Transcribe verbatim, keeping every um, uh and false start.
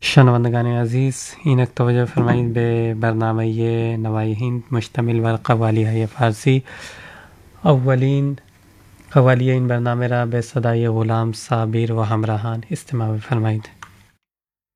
شنوندگان عزیز، اینک توجه فرمایید به برنامه نوای هند مشتمل بر قوالی های فارسی. اولین قوالی این برنامه را به صدای غلام صابر و همراهان استماع فرمایید.